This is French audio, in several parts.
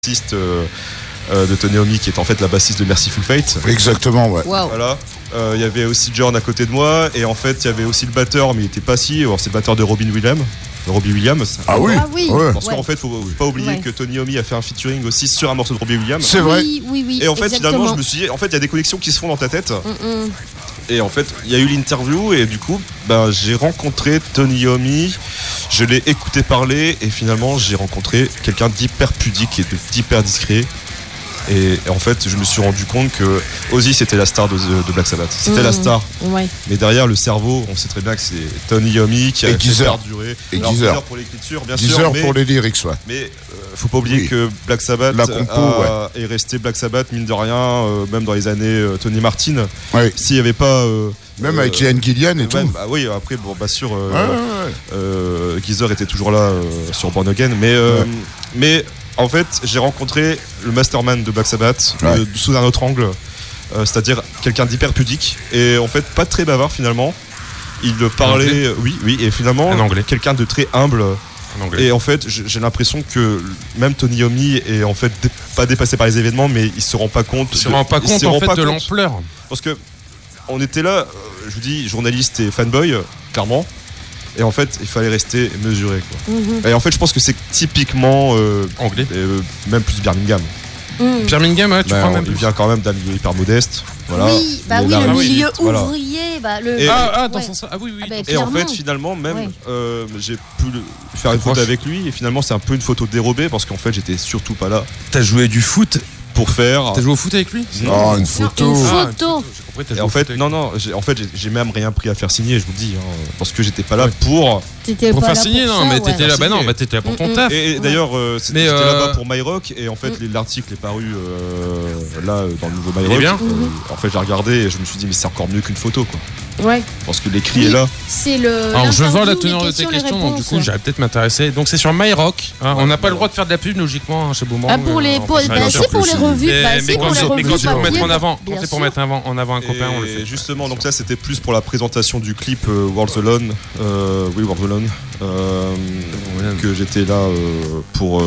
de Tony Iommi qui est en fait la bassiste de Mercyful Fate. Exactement, ouais. Wow. Voilà. Il y avait aussi Jorn à côté de moi et en fait il y avait aussi le batteur mais il était pas si. Alors, c'est le batteur de Robbie Williams. Ah oui. Ouais. Parce qu'en fait faut pas oublier que Tony Iommi a fait un featuring aussi sur un morceau de Robbie Williams. C'est vrai. Oui. Et en fait exactement. finalement je me suis dit en fait il y a des connexions qui se font dans ta tête. Et en fait il y a eu l'interview et du coup j'ai rencontré Tony Iommi, je l'ai écouté parler et finalement j'ai rencontré quelqu'un d'hyper pudique et d'hyper discret. Et en fait je me suis rendu compte que Ozzy c'était la star de Black Sabbath. C'était la star. Ouais. Mais derrière le cerveau, on sait très bien que c'est Tony Iommi qui a fait perdurer. Et Alors, Geezer pour l'écriture, bien sûr. sûr. Pour les lyrics, ouais. Mais faut pas oublier que Black Sabbath la compo, est resté Black Sabbath, mine de rien, même dans les années Tony Martin. Ouais. S'il n'y avait pas. Même avec Ian Gillian et tout. Oui, après, sûr, Geezer était toujours là sur Born Again. Mais en fait, j'ai rencontré le mastermind de Black Sabbath sous un autre angle. C'est-à-dire quelqu'un d'hyper pudique et en fait pas très bavard finalement. Il parlait, oui, et finalement quelqu'un de très humble. Et en fait, j'ai l'impression que même Tony Iommi est en fait pas dépassé par les événements, mais il se rend pas compte. Il se rend pas compte en fait de l'ampleur. Parce que on était là, je vous dis, journaliste et fanboy, clairement. Et en fait, il fallait rester mesuré, quoi. Et en fait, je pense que c'est typiquement anglais, même plus Birmingham. Birmingham, tu crois même. Il vient quand même d'un milieu hyper modeste. Voilà. Oui, le milieu ouvrier. Dans ce sens. Ah oui. Et en fait, finalement, même, j'ai pu faire une photo avec lui. Et finalement, c'est un peu une photo dérobée parce qu'en fait, j'étais surtout pas là. T'as joué du foot pour faire. T'as joué au foot avec lui? Non, une photo. Et en fait, j'ai même rien pris à faire signer, je vous dis, parce que j'étais pas là pour faire signer, mais t'étais là, t'étais là pour ton taf. Et d'ailleurs, j'étais là-bas pour My Rock, et en fait, l'article est paru là dans le nouveau My Rock. En fait, j'ai regardé et je me suis dit, mais c'est encore mieux qu'une photo, quoi. Ouais. Parce que l'écrit est là. C'est le. Alors je vois la teneur de tes questions, donc du coup j'allais peut-être m'intéresser. Donc c'est sur My Rock. On n'a pas le droit de faire de la pub logiquement chez Boomerang. Pour les revues. Mais quand c'est pour mettre en avant un copain, on le fait. Justement, donc ça c'était plus pour la présentation du clip World's Alone. World's Alone. Que j'étais là pour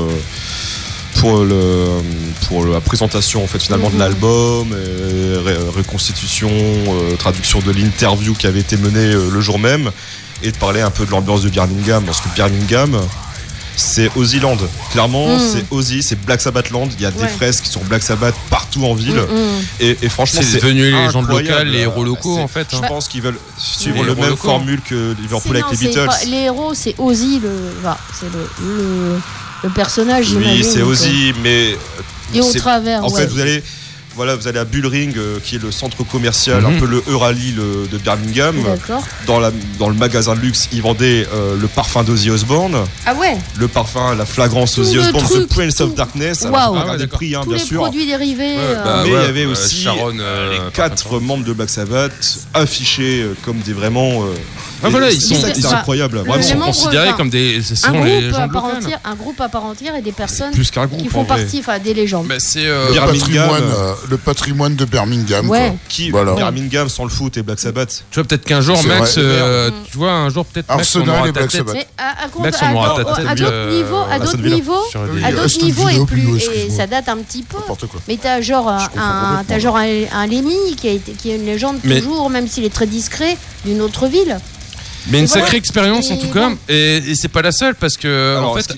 la présentation en fait finalement de l'album, reconstitution, traduction de l'interview qui avait été menée le jour même et de parler un peu de l'ambiance de Birmingham parce que Birmingham c'est Ozzyland, clairement c'est Ozzy, c'est Black Sabbath Land, il y a des fresques sur Black Sabbath partout en ville et franchement c'est devenu les légendes locales, les héros locaux en fait. Je pense qu'ils veulent suivre la même formule que Liverpool avec les Beatles. Les héros c'est Ozzy, c'est le personnage. Oui, c'est Ozzy, mais et au travers. En fait, vous allez à Bullring, qui est le centre commercial, un peu le Eurali de Birmingham. Dans le magasin de luxe, ils vendaient le parfum d'Ozzy Osbourne. Ah ouais. Le parfum, la flagrance Ozzy Osbourne, The Prince of Darkness. Wow. Alors, des prix, bien sûr. Les produits dérivés. Mais il y avait aussi les 4 membres de Black Sabbath affichés comme des vraiment. C'est incroyable. Ils sont considérés comme des. Un groupe à part entière et des personnes qui font partie, des légendes. C'est le patrimoine de Birmingham. Birmingham sans le foot et Black Sabbath. Tu vois, peut-être qu'un jour, Max, tu vois, un jour, peut-être Max, on aura ta tête. Max, on aura ta tête. À d'autres niveaux et plus. Et ça date un petit peu. Mais t'as genre un Lemmy qui est une légende toujours, même s'il est très discret, d'une autre ville. Mais une sacrée expérience en tout cas, et c'est pas la seule parce que en fait,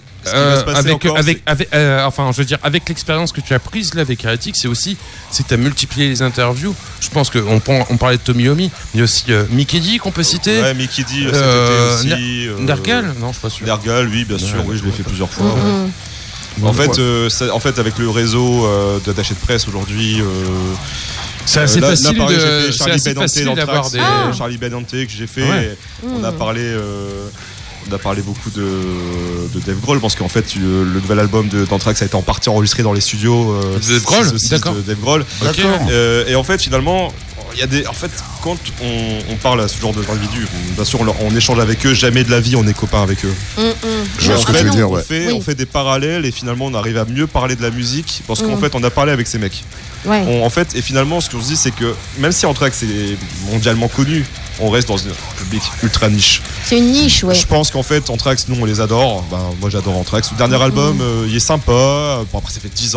avec l'expérience que tu as prise là avec Heretic, c'est que tu as multiplié les interviews. Je pense qu'on parlait de Tommy Iommi, il y a aussi Mickey D qu'on peut citer. Ouais, Mickey D, c'était aussi. Nergal, non, je suis pas sûr. Nergal, oui, bien sûr, oui, je l'ai fait plusieurs fois. En fait, avec le réseau d'attachés de presse aujourd'hui. C'est assez facile d'avoir des Charlie Benante que j'ai fait. On a parlé beaucoup de Dave Grohl parce qu'en fait le nouvel album d'Anthrax a été en partie enregistré dans les studios Dave Grohl. D'accord. Dave Grohl. D'accord. Et en fait finalement il y a des. En fait, quand on parle à ce genre d'individus, bien sûr, on échange avec eux, jamais de la vie, on est copains avec eux. Je vois ce que tu veux dire, ouais. On fait des parallèles et finalement, on arrive à mieux parler de la musique parce qu'en fait, on a parlé avec ces mecs. Ouais. En fait, et finalement, ce qu'on se dit, c'est que même si Anthrax est mondialement connu, on reste dans un public ultra niche. C'est une niche, ouais. Je pense qu'en fait, Anthrax, nous, on les adore. Moi, j'adore Anthrax. Le dernier album, il est sympa. Bon, après, ça fait 10 ans.